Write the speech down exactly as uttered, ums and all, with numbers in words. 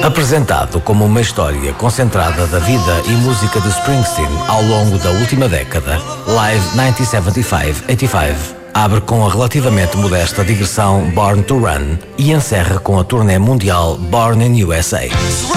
Apresentado como uma história concentrada da vida e música de Springsteen ao longo da última década, Live mil novecentos e setenta e cinco oitenta e cinco abre com a relativamente modesta digressão Born to Run e encerra com a turnê mundial Born in U S A.